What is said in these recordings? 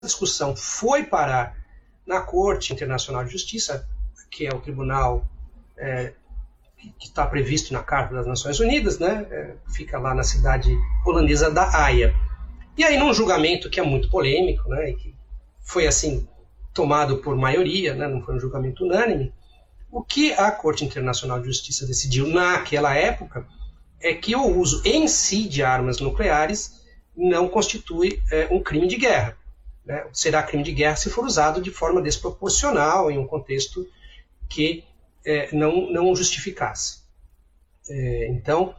discussão foi parar na Corte Internacional de Justiça, que é o tribunal que está previsto na Carta das Nações Unidas, né? Fica lá na cidade holandesa da Haia. E aí, num julgamento que é muito polêmico, né? E que foi assim tomado por maioria, né? Não foi um julgamento unânime, o que a Corte Internacional de Justiça decidiu naquela época é que o uso em si de armas nucleares não constitui um crime de guerra. Né? Será crime de guerra se for usado de forma desproporcional em um contexto que não justificasse. Então,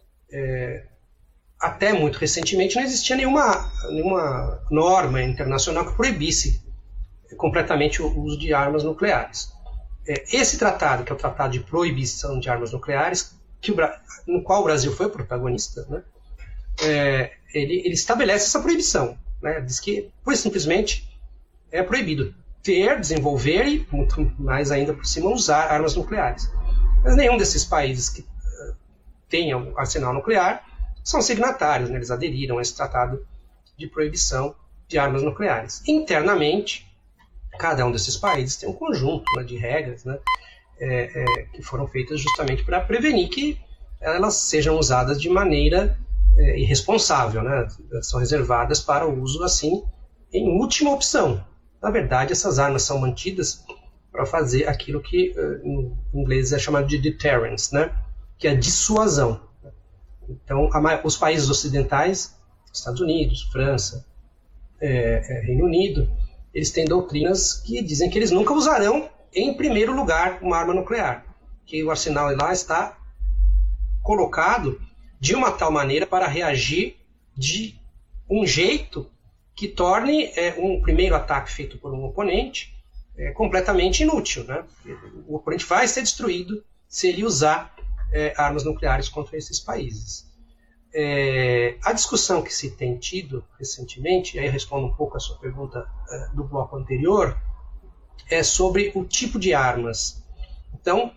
até muito recentemente não existia nenhuma norma internacional que proibisse completamente o uso de armas nucleares. Esse tratado, que é o Tratado de Proibição de Armas Nucleares, no qual o Brasil foi protagonista, né? Ele estabelece essa proibição. Né? Diz que, pura e simplesmente, é proibido ter, desenvolver e, muito mais ainda por cima, usar armas nucleares. Mas nenhum desses países que tenham arsenal nuclear são signatários, né? Eles aderiram a esse tratado de proibição de armas nucleares. Internamente, cada um desses países tem um conjunto, né, de regras, né, que foram feitas justamente para prevenir que elas sejam usadas de maneira irresponsável. Né? São reservadas para o uso, assim, em última opção. Na verdade, essas armas são mantidas para fazer aquilo que em inglês é chamado de deterrence, né? Que é a dissuasão. Então, os países ocidentais, Estados Unidos, França, Reino Unido, eles têm doutrinas que dizem que eles nunca usarão, em primeiro lugar, uma arma nuclear. Que o arsenal lá está colocado de uma tal maneira para reagir de um jeito que torne um primeiro ataque feito por um oponente completamente inútil. Né? O oponente vai ser destruído se ele usar armas nucleares contra esses países. A discussão que se tem tido recentemente, e aí eu respondo um pouco a sua pergunta do bloco anterior, é sobre o tipo de armas. Então,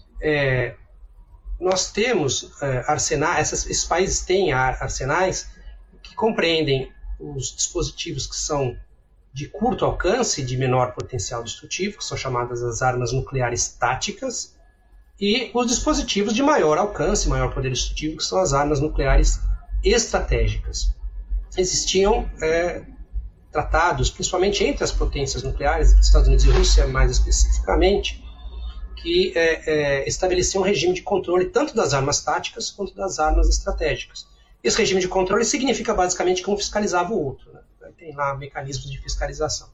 nós temos arsenais, esses países têm arsenais que compreendem os dispositivos que são de curto alcance e de menor potencial destrutivo, que são chamadas as armas nucleares táticas, e os dispositivos de maior alcance, maior poder destrutivo, que são as armas nucleares estratégicas. Existiam tratados, principalmente entre as potências nucleares, Estados Unidos e Rússia mais especificamente, que estabeleciam um regime de controle tanto das armas táticas quanto das armas estratégicas. Esse regime de controle significa basicamente que um fiscalizava o outro. Né? Tem lá mecanismos de fiscalização.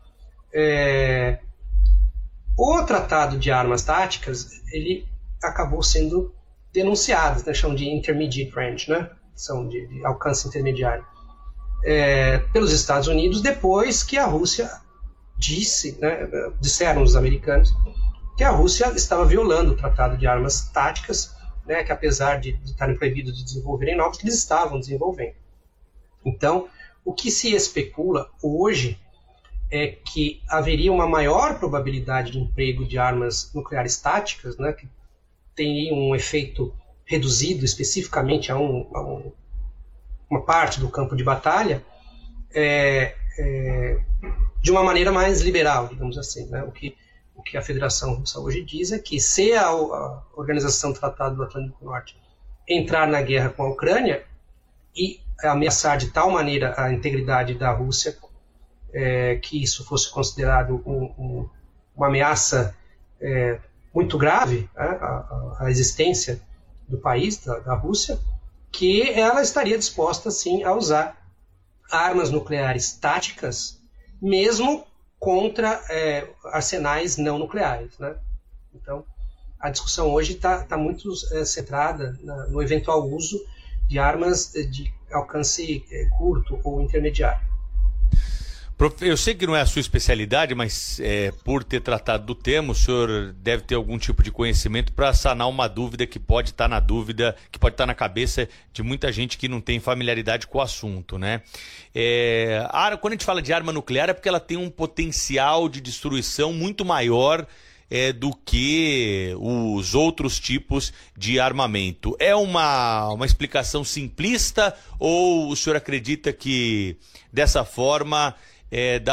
O tratado de armas táticas, ele acabou sendo denunciado, né? Chamam de intermediate range, né? São de alcance intermediário, pelos Estados Unidos, depois que a Rússia disse, né, disseram os americanos, que a Rússia estava violando o tratado de armas táticas, né, que apesar de estarem proibidos de desenvolverem novos, eles estavam desenvolvendo. Então, o que se especula hoje é que haveria uma maior probabilidade de emprego de armas nucleares táticas, né, que teriam um efeito reduzido especificamente a uma parte do campo de batalha, de uma maneira mais liberal, digamos assim. Né? O que a Federação Russa hoje diz é que se a Organização do Tratado do Atlântico Norte entrar na guerra com a Ucrânia e ameaçar de tal maneira a integridade da Rússia, que isso fosse considerado uma ameaça muito grave, à existência do país, da Rússia, que ela estaria disposta, sim, a usar armas nucleares táticas, mesmo contra arsenais não nucleares. Né? Então, a discussão hoje está muito centrada no eventual uso de armas de alcance curto ou intermediário. Eu sei que não é a sua especialidade, mas por ter tratado do tema, o senhor deve ter algum tipo de conhecimento para sanar uma dúvida que pode estar na cabeça de muita gente que não tem familiaridade com o assunto, né? Quando a gente fala de arma nuclear é porque ela tem um potencial de destruição muito maior do que os outros tipos de armamento. É uma explicação simplista ou o senhor acredita que dessa forma é,